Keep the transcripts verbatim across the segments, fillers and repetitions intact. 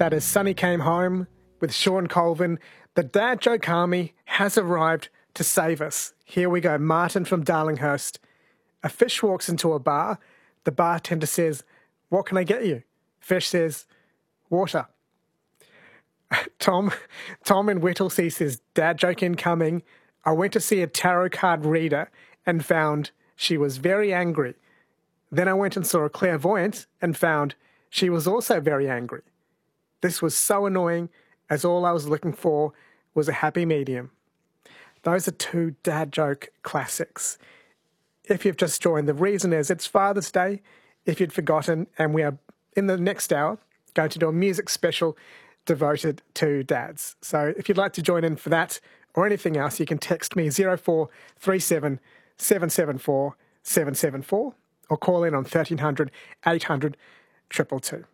That is Sonny Came Home with Sean Colvin. The Dad Joke Army has arrived to save us. Here we go. Martin from Darlinghurst. A fish walks into a bar. The bartender says, "What can I get you?" Fish says, "Water." Tom, Tom in Whittlesea says, "Dad joke incoming. I went to see a tarot card reader and found she was very angry. Then I went and saw a clairvoyant and found she was also very angry. This was so annoying, as all I was looking for was a happy medium." Those are two dad joke classics. If you've just joined, the reason is it's Father's Day. If you'd forgotten, and we are in the next hour going to do a music special devoted to dads. So if you'd like to join in for that or anything else, you can text me zero four three seven, seven seven four, seven seven four or call in on thirteen hundred, eight hundred, two two two.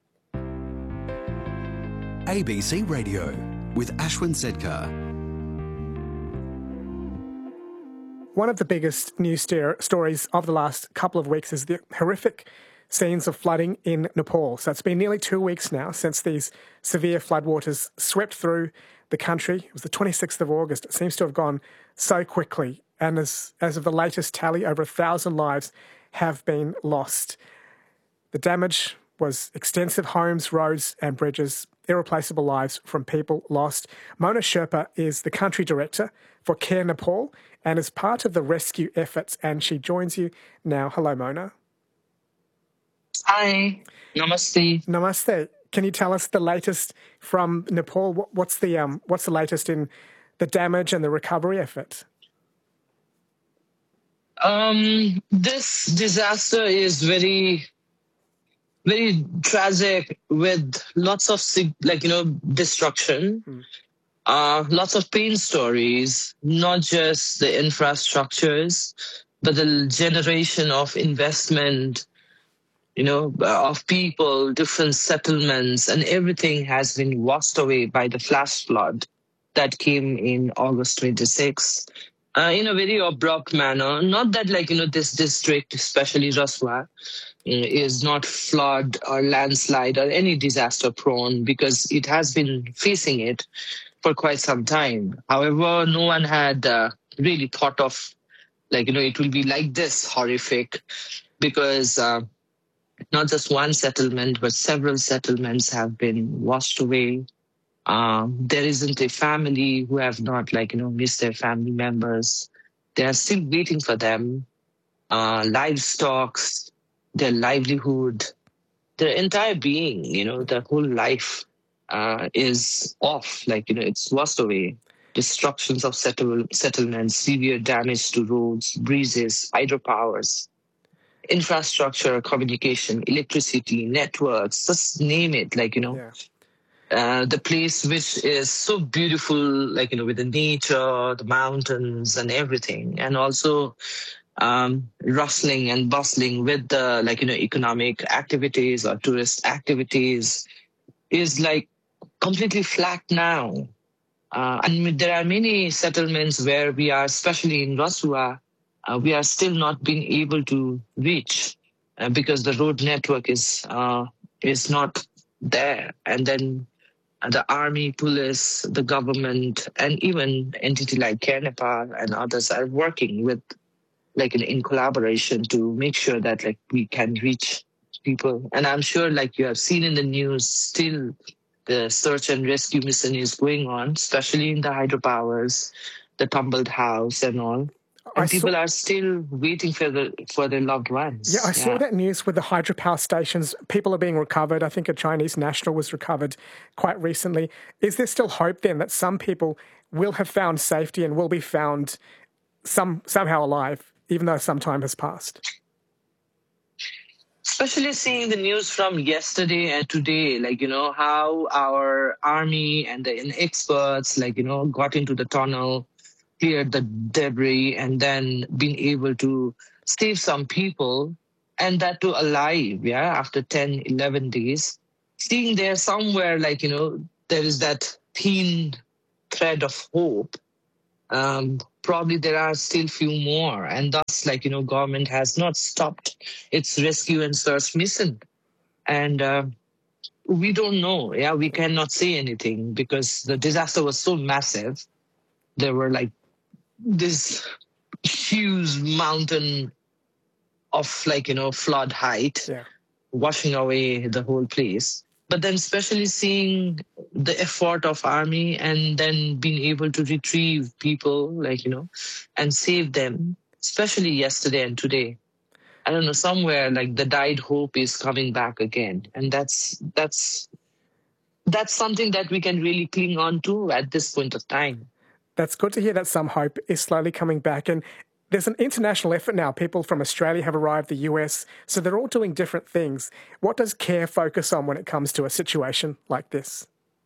A B C Radio with Ashwin Sedkar. One of the biggest news st- stories of the last couple of weeks is the horrific scenes of flooding in Nepal. So it's been nearly two weeks now since these severe floodwaters swept through the country. It was the twenty-sixth of August. It seems to have gone so quickly. And as, as of the latest tally, over a thousand lives have been lost. The damage was extensive: homes, roads and bridges, irreplaceable lives from people lost. Mona Sherpa is the country director for Care Nepal and is part of the rescue efforts, and she joins you now. Hello, Mona. Hi. Namaste. Namaste. Can you tell us the latest from Nepal? What's the um, what's the latest in the damage and the recovery effort? Um, this disaster is very, very tragic, with lots of sig- like you know destruction, mm. uh, lots of pain stories. Not just the infrastructures, but the generation of investment, you know, of people, different settlements, and everything has been washed away by the flash flood that came in August twenty-sixth, uh, in a very abrupt manner. Not that, like, you know, this district, especially Raswa, is not flood or landslide or any disaster prone, because it has been facing it for quite some time. However, no one had uh, really thought of, like, you know, it will be like this horrific, because uh, not just one settlement, but several settlements have been washed away. Um, there isn't a family who have not, like, you know, missed their family members. They are still waiting for them. Uh, livestock, their livelihood, their entire being, you know, their whole life uh, is off, like, you know, it's washed away. Destructions of settle- settlements, severe damage to roads, bridges, hydropowers, infrastructure, communication, electricity, networks, just name it, like, you know. Yeah. Uh, the place which is so beautiful, like, you know, with the nature, the mountains and everything. And also um, rustling and bustling with the, like, you know, economic activities or tourist activities is like completely flat now. Uh, and there are many settlements where we are, especially in Rasua, uh, we are still not being able to reach uh, because the road network is uh, is not there. And then uh, the army, police, the government, and even entity like Care Nepal and others are working with, like, in, in collaboration to make sure that, like, we can reach people. And I'm sure, like, you have seen in the news, still the search and rescue mission is going on, especially in the hydropowers, the tumbled house and all. And I people saw, are still waiting for the for their loved ones. Yeah, I saw yeah. that news with the hydropower stations. People are being recovered. I think a Chinese national was recovered quite recently. Is there still hope then that some people will have found safety and will be found some somehow alive, even though some time has passed? Especially seeing the news from yesterday and today, like, you know, how our army and the experts, like, you know, got into the tunnel, cleared the debris, and then been able to save some people, and that too alive, yeah, after ten, eleven days. Seeing there somewhere, like, you know, there is that thin thread of hope. Um, probably there are still few more, and thus, like, you know, government has not stopped its rescue and search mission. And uh, we don't know. Yeah, we cannot say anything because the disaster was so massive. There were like this huge mountain of like, you know, flood height, Yeah. washing away the whole place. But then especially seeing the effort of army and then being able to retrieve people, like, you know, and save them, especially yesterday and today. I don't know, somewhere like the died hope is coming back again. And that's that's that's something that we can really cling on to at this point of time. That's good to hear that some hope is slowly coming back. And there's an international effort now. People from Australia have arrived, the U S, so they're all doing different things. What does CARE focus on when it comes to a situation like this?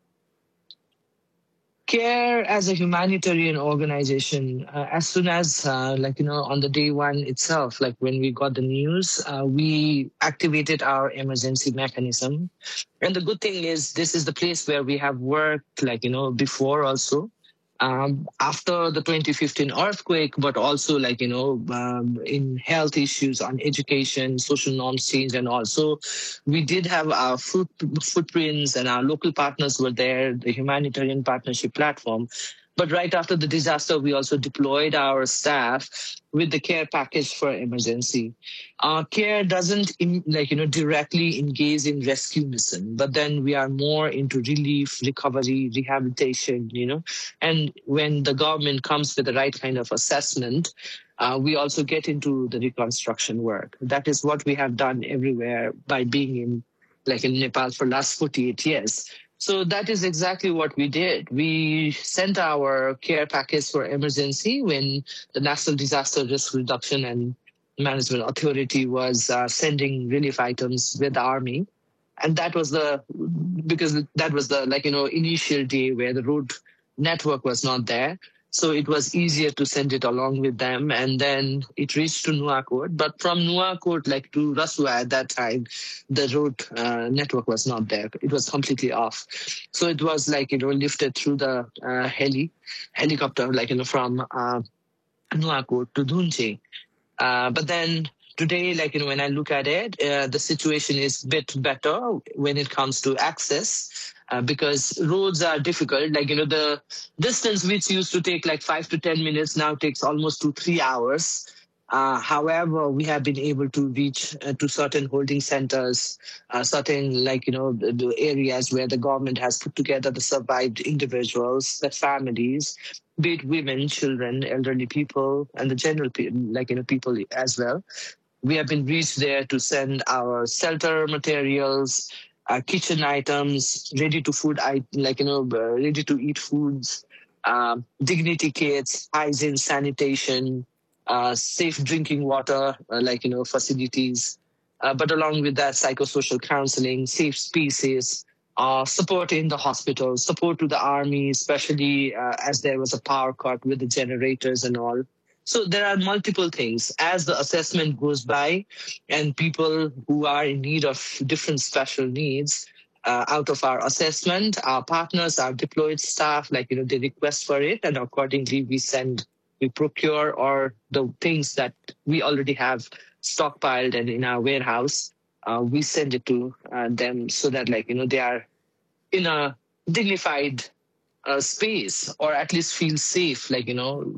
CARE as a humanitarian organization, uh, as soon as, uh, like, you know, on the day one itself, like when we got the news, uh, we activated our emergency mechanism. And the good thing is this is the place where we have worked, like, you know, before also. Um, after the twenty fifteen earthquake, but also like, you know, um, in health issues, on education, social norms change, and also we did have our foot, footprints and our local partners were there, the humanitarian partnership platform. But right after the disaster, we also deployed our staff with the care package for emergency. Uh, CARE doesn't in, like, you know, directly engage in rescue mission, but then we are more into relief, recovery, rehabilitation, you know. And when the government comes with the right kind of assessment, uh, we also get into the reconstruction work. That is what we have done everywhere by being in, like in Nepal for last forty-eight years. So that is exactly what we did. We sent our care package for emergency when the National Disaster Risk Reduction and Management Authority was uh, sending relief items with the army. And that was the, because that was the, like, you know, initial day where the road network was not there. So it was easier to send it along with them. And then it reached to Nuwakot. But from Nuwakot, like to Rasua at that time, the road uh, network was not there. It was completely off. So it was like, you know, lifted through the uh, heli, helicopter, like, you know, from uh, Nuwakot to Dhunche. Uh, but then today, like, you know, when I look at it, uh, the situation is a bit better when it comes to access. Uh, because roads are difficult. Like, you know, the distance which used to take like five to ten minutes now takes almost to three hours. Uh, however, we have been able to reach uh, to certain holding centers, uh, certain, like, you know, the, the areas where the government has put together the survived individuals, the families, be it women, children, elderly people, and the general, like, you know, people as well. We have been reached there to send our shelter materials, uh, kitchen items, ready to food, like, you know, uh, ready to eat foods, uh, dignity kits, hygiene, sanitation, uh, safe drinking water, uh, like, you know, facilities. Uh, but along with that, psychosocial counseling, safe spaces, uh, support in the hospital, support to the army, especially uh, as there was a power cut with the generators and all. So there are multiple things. As the assessment goes by and people who are in need of different special needs, uh, out of our assessment, our partners, our deployed staff, like, you know, they request for it, and accordingly we send, we procure, or the things that we already have stockpiled and in our warehouse, uh, we send it to uh, them so that, like, you know, they are in a dignified uh, space, or at least feel safe, like, you know,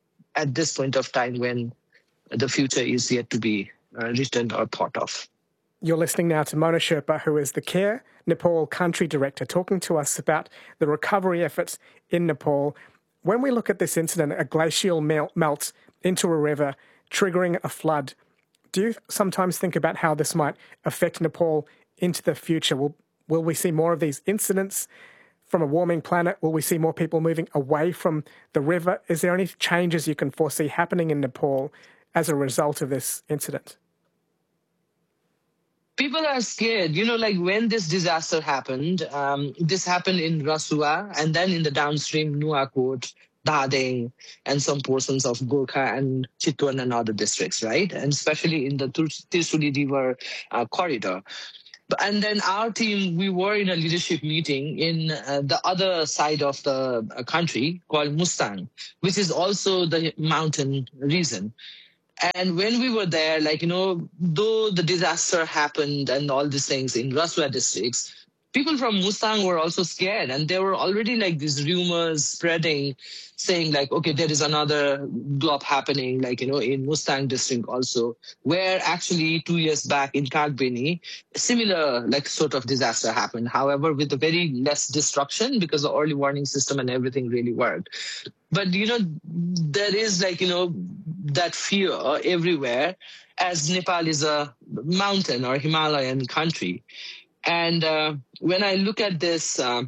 at this point of time when the future is yet to be uh, written or thought of. You're listening now to Mona Sherpa, who is the CARE Nepal Country Director, talking to us about the recovery efforts in Nepal. When we look at this incident, a glacial melt melts into a river, triggering a flood. Do you sometimes think about how this might affect Nepal into the future? Will, will we see more of these incidents? From a warming planet, will we see more people moving away from the river? Is there any changes you can foresee happening in Nepal as a result of this incident? People are scared. You know, like when this disaster happened, um, this happened in Rasua and then in the downstream Nuwakot, Dhadeng, and some portions of Gorkha and Chitwan and other districts, right? And especially in the Tirsuli River uh, corridor. And then our team, we were in a leadership meeting in uh, the other side of the uh, country called Mustang, which is also the mountain region. And when we were there, like, you know, though the disaster happened and all these things in Rasua districts, people from Mustang were also scared, and there were already like these rumors spreading saying like, okay, there is another glop happening, like, you know, in Mustang district also, where actually two years back in Kagbini, similar like sort of disaster happened. However, with a very less destruction because the early warning system and everything really worked. But, you know, there is like, you know, that fear everywhere, as Nepal is a mountain or Himalayan country. And uh, when I look at this uh,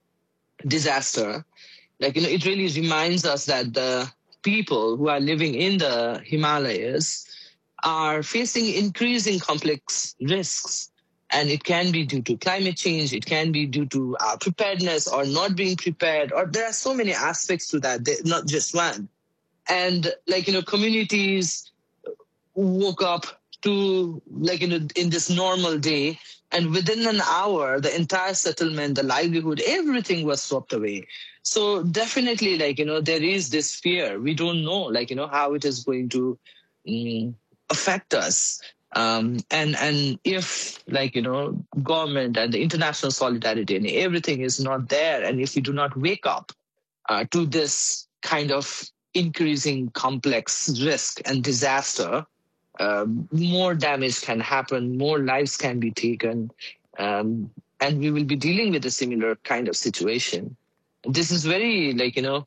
disaster, like, you know, it really reminds us that the people who are living in the Himalayas are facing increasing complex risks. And it can be due to climate change. It can be due to our preparedness or not being prepared. Or there are so many aspects to that, not just one. And like, you know, communities woke up to like, you know, in this normal day, and within an hour, the entire settlement, the livelihood, everything was swept away. So definitely, like, you know, there is this fear. We don't know, like, you know, how it is going to um, affect us. Um, and, and if, like, you know, government and the international solidarity and everything is not there, and if we do not wake up uh, to this kind of increasing complex risk and disaster, uh, more damage can happen, more lives can be taken, um, and we will be dealing with a similar kind of situation. This is very, like, you know,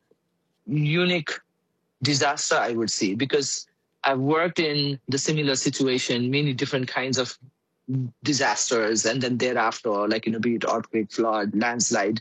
unique disaster, I would say, because I've worked in the similar situation, many different kinds of disasters, and then thereafter, like, you know, be it earthquake, flood, landslide,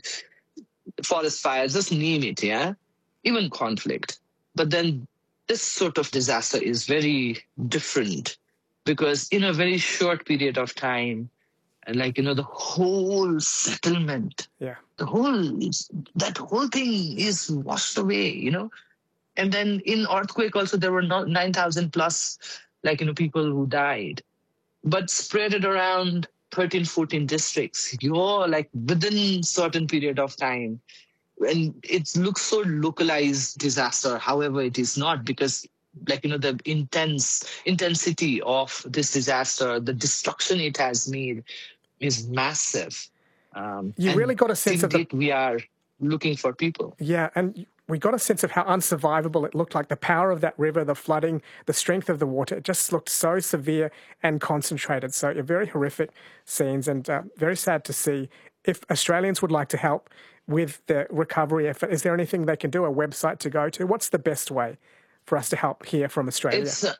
forest fires, just name it, yeah? Even conflict. But then this sort of disaster is very different because in a very short period of time, like, you know, the whole settlement, yeah, the whole, that whole thing is washed away, you know? And then in earthquake also, there were not nine thousand plus, like, you know, people who died, but spread it around thirteen, fourteen districts, you're like within certain period of time. And it looks so localized disaster. However, it is not, because like, you know, the intense intensity of this disaster, the destruction it has made is massive. Um, you really got a sense of the... we are looking for people. Yeah, and we got a sense of how unsurvivable it looked like. The power of that river, the flooding, the strength of the water, it just looked so severe and concentrated. So very horrific scenes, and uh, very sad to see. If Australians would like to help with the recovery effort, is there anything they can do, a website to go to? What's the best way for us to help here from Australia? It's, uh,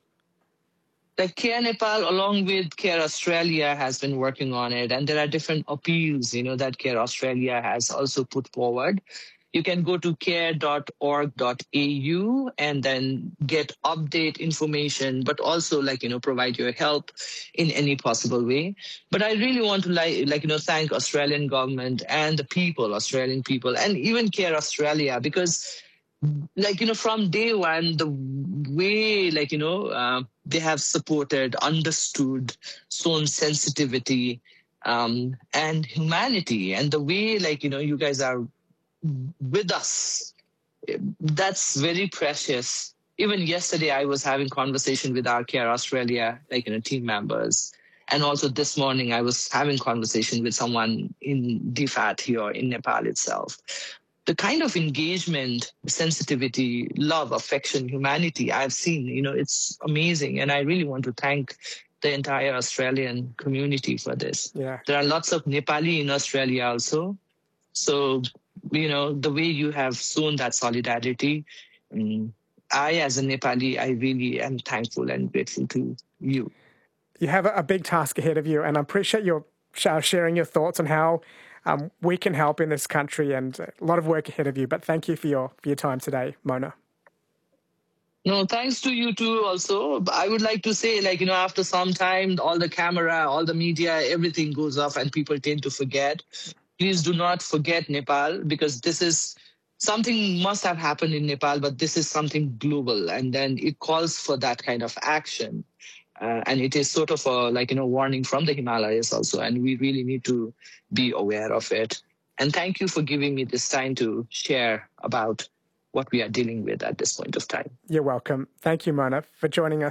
like Care Nepal, along with Care Australia, has been working on it. And there are different appeals, you know, that Care Australia has also put forward. You can go to care dot org dot a u and then get update information, but also, like, you know, provide your help in any possible way. But I really want to, like, like, you know, thank Australian government and the people, Australian people, and even Care Australia, because, like, you know, from day one, the way, like, you know, uh, they have supported, understood, shown sensitivity um, and humanity, and the way, like, you know, you guys are with us, that's very precious. Even yesterday, I was having conversation with our Care Australia, like, you know, team members. And also this morning, I was having conversation with someone in D F A T here in Nepal itself. The kind of engagement, sensitivity, love, affection, humanity I've seen, you know, it's amazing. And I really want to thank the entire Australian community for this. Yeah. There are lots of Nepali in Australia also. So, you know, the way you have shown that solidarity, um, I, as a Nepali, I really am thankful and grateful to you. You have a big task ahead of you, and I appreciate your sharing your thoughts on how um, we can help in this country, and a lot of work ahead of you. But thank you for your for your time today, Mona. No, thanks to you too also. I would like to say, like, you know, after some time, all the camera, all the media, everything goes off and people tend to forget. Please do not forget Nepal, because this is something must have happened in Nepal, but this is something global. And then it calls for that kind of action. Uh, and it is sort of a, like, you know, warning from the Himalayas also. And we really need to be aware of it. And thank you for giving me this time to share about what we are dealing with at this point of time. You're welcome. Thank you, Mona, for joining us.